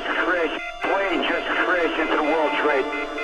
just crashed. Plane just crashed into the World Trade.